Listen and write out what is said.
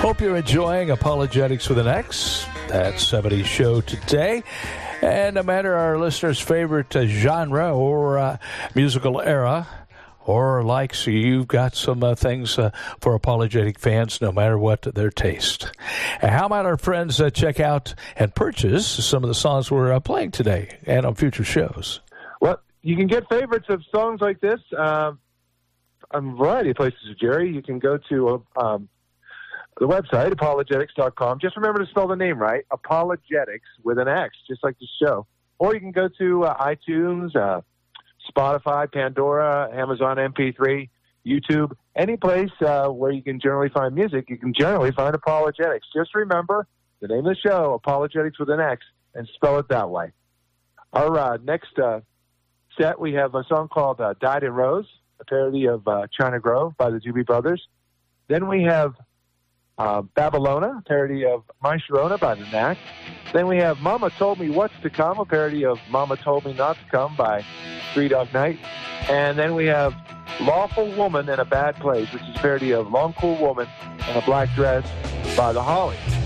Hope you're enjoying Apologetics with an X. That 70s show today. And no matter our listeners' favorite genre or musical era or likes, you've got some things for apologetic fans, no matter what their taste. How might our friends check out and purchase some of the songs we're playing today and on future shows? Well, you can get favorites of songs like this on a variety of places, Jerry. You can go to the website, apologetics.com. Just remember to spell the name right, Apologetics with an X, just like the show. Or you can go to iTunes, Spotify, Pandora, Amazon MP3, YouTube, any place where you can generally find music, you can generally find Apologetics. Just remember the name of the show, Apologetics with an X, and spell it that way. Our next set, we have a song called Dyed in Rose, a parody of China Grove by the Doobie Brothers. Then we have Babylona, a parody of My Sharona by the Knack. Then we have Mama Told Me What's to Come, a parody of Mama Told Me Not to Come by Three Dog Night. And then we have Lawful Woman in a Bad Place, which is a parody of Long Cool Woman in a Black Dress by the Hollies.